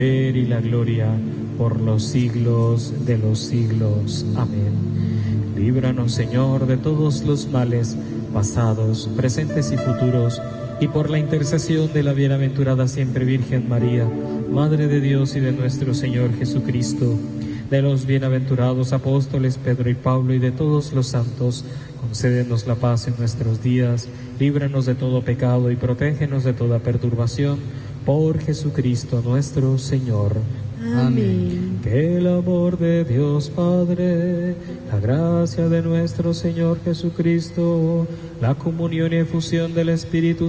y la gloria por los siglos de los siglos. Amén. Líbranos, Señor, de todos los males, pasados, presentes y futuros, y por la intercesión de la bienaventurada siempre Virgen María, Madre de Dios y de nuestro Señor Jesucristo, de los bienaventurados apóstoles Pedro y Pablo y de todos los santos, concédenos la paz en nuestros días, líbranos de todo pecado y protégenos de toda perturbación, por Jesucristo nuestro Señor. Amén. Que el amor de Dios Padre, la gracia de nuestro Señor Jesucristo, la comunión y efusión del Espíritu